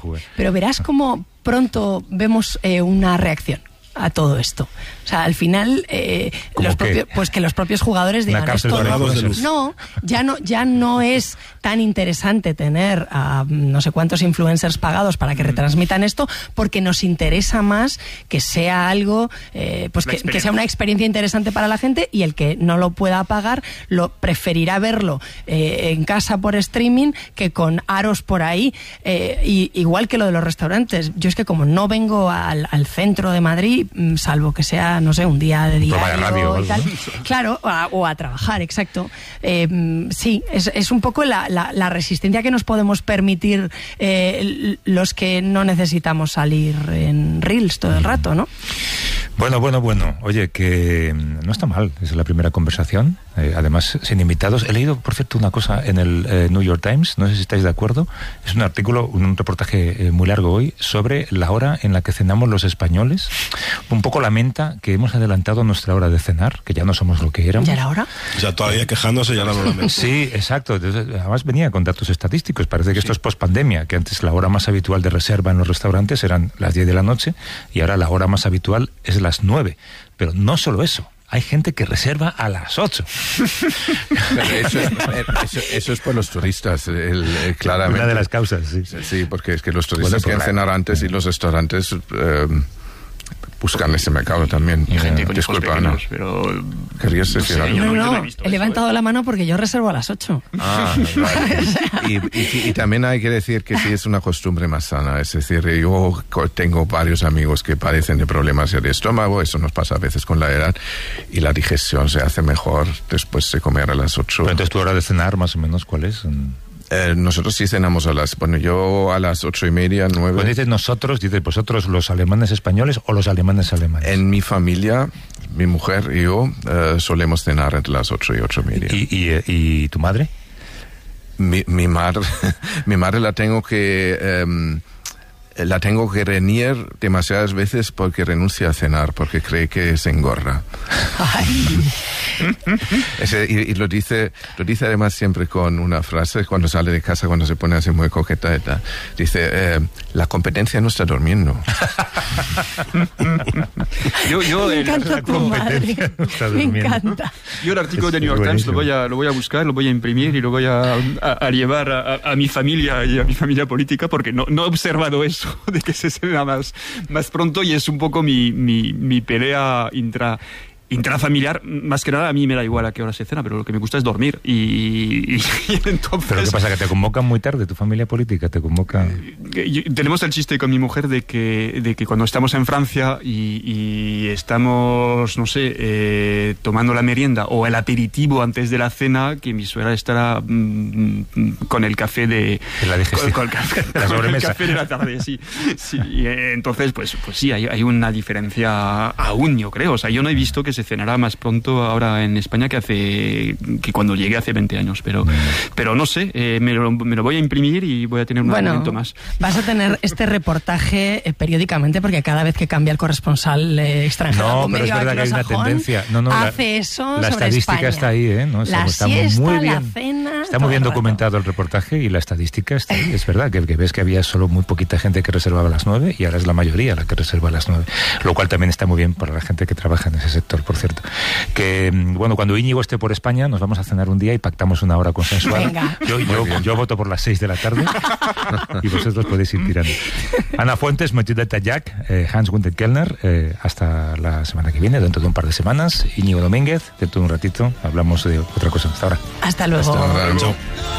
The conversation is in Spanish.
Pero verás cómo pronto vemos una reacción a todo esto. O sea, al final pues que los propios jugadores digan esto ya no es tan interesante tener a no sé cuántos influencers pagados para que retransmitan esto, porque nos interesa más que sea algo que sea una experiencia interesante para la gente, y el que no lo pueda pagar lo preferirá verlo en casa por streaming que con aros por ahí, y igual que lo de los restaurantes. Yo es que como no vengo al centro de Madrid, salvo que sea, no sé, un día de diario y tal, claro, o a trabajar, exacto. Sí, es un poco la resistencia que nos podemos permitir los que no necesitamos salir en Reels todo el rato, ¿no? Bueno. Oye, que no está mal, es la primera conversación, además sin invitados. He leído, por cierto, una cosa en el New York Times, no sé si estáis de acuerdo, es un artículo, un reportaje muy largo hoy, sobre la hora en la que cenamos los españoles. Un poco lamenta que hemos adelantado nuestra hora de cenar, que ya no somos lo que éramos. ¿Ya era hora? Ya todavía quejándose, ya no lo lamento. Sí, exacto. Entonces, además venía con datos estadísticos. Parece que esto es pospandemia, que antes la hora más habitual de reserva en los restaurantes eran las 10 de la noche y ahora la hora más habitual es las 9. Pero no solo eso. Hay gente que reserva a las 8. Eso es por los turistas, claramente. Una de las causas, sí. Sí, porque es que los turistas quieren cenar antes y los restaurantes buscan ese mercado también. Y gente con hijos pequeños, pero... ¿Querías decir algo? No, he levantado la mano porque yo reservo a las 8. Ah, vale. Y también hay que decir que sí es una costumbre más sana. Es decir, yo tengo varios amigos que padecen de problemas de estómago, eso nos pasa a veces con la edad, y la digestión se hace mejor después de comer a las 8. Pero entonces, ¿tu hora de cenar más o menos cuál es? Nosotros sí cenamos yo a las 8:30, 9. Cuando dices nosotros, dices vosotros los alemanes españoles o los alemanes alemanes. En mi familia, mi mujer y yo solemos cenar entre las 8 y 8:30. ¿Y tu madre? Mi madre la tengo que reñir demasiadas veces porque renuncia a cenar, porque cree que se engorda. Y lo dice además siempre con una frase cuando sale de casa, cuando se pone así muy coqueta. Dice, la competencia no está durmiendo. Me encanta tu madre. Me encanta. Yo el artículo de New York Times lo voy a buscar, lo voy a imprimir y lo voy a llevar a mi familia y a mi familia política, porque no he observado eso de que se cena más pronto, y es un poco mi pelea intrafamiliar. Más que nada, a mí me da igual a qué hora se cena, pero lo que me gusta es dormir. Y entonces... ¿Pero qué pasa? ¿Que te convocan muy tarde? ¿Tu familia política te convoca? Tenemos el chiste con mi mujer de que cuando estamos en Francia y estamos, no sé, tomando la merienda o el aperitivo antes de la cena, que mi suegra estará con el café de la digestión. Con el café de la tarde, sí. Y entonces, pues sí, hay una diferencia aún, yo creo. O sea, yo no he visto que se cenará más pronto ahora en España que cuando llegué hace 20 años, pero no sé, me lo voy a imprimir y voy a tener un argumento más. Vas a tener este reportaje periódicamente, porque cada vez que cambia el corresponsal extranjero, pero es verdad que hay una tendencia. Hace eso la sobre estadística España. Está ahí, ¿no? La está siesta, muy bien, la cena, está muy bien documentado el reportaje, y la estadística está ahí. Es verdad que ves que había solo muy poquita gente que reservaba a las 9 y ahora es la mayoría la que reserva a las 9, lo cual también está muy bien para la gente que trabaja en ese sector, por cierto. Que, bueno, cuando Íñigo esté por España nos vamos a cenar un día y pactamos una hora consensuada. Venga. Yo voto por las 6 de la tarde y vosotros podéis ir tirando. Ana Fuentes, Mochideta Jack, Hans-Günther Kellner, hasta la semana que viene, dentro de un par de semanas. Íñigo Domínguez, dentro de un ratito hablamos de otra cosa. Hasta ahora. Hasta luego. Hasta ahora. Chao.